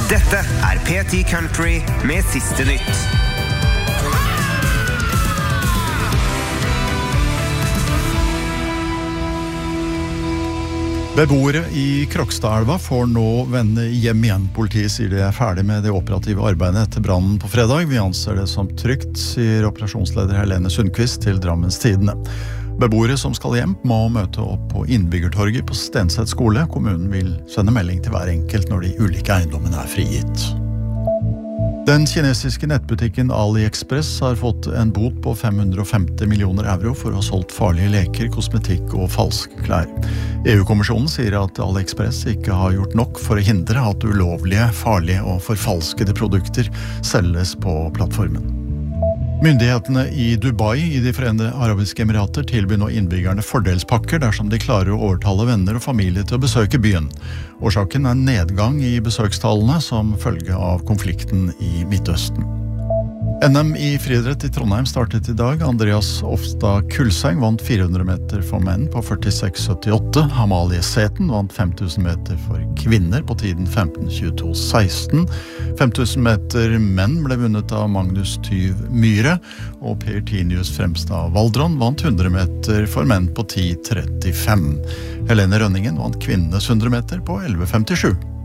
Dette P10 Country med siste nytt. Beboere i Krokstadelva får nå vende hjem igjen. Politiet sier de ferdig med det operative arbeidet etter brannen på fredag. Vi anser det som trygt, sier operasjonsleder Helene Sundqvist til Drammens Tidende. Beboere som skal hjem må møte opp på Innbyggertorget på Stenseth skole. Kommunen vil sende melding til hver enkelt når de ulike eiendommene frigitt. Den kinesiske nettbutikken AliExpress har fått en bot på 550 millioner euro for å ha solgt farlige leker, kosmetikk og falske klær. EU-kommisjonen sier at AliExpress ikke har gjort nok for å hindre at ulovlige, farlige og forfalskede produkter selges på plattformen. Myndighetene i Dubai i de Forente Arabiske Emirater tilbyr nå innbyggerne fordelspakker dersom de klarer å overtale venner og familie til å besøke byen. Årsaken er nedgang i besøkstallene som følge av konflikten i Midtøsten. NM i friidrett i Trondheim startet i dag. Andreas Ofstad Kulseng vant 400 meter for menn på 46,78. Amalie Sæthen vant 5000 meter for kvinner på tiden 15:22,16. 5000 meter menn ble vunnet av Magnus Tyv Myhre, og Per Tinius Fremstad Valdron vant 100 meter for menn på 10:35. Helene Rønningen vant kvinnenes 100 meter på 11:57.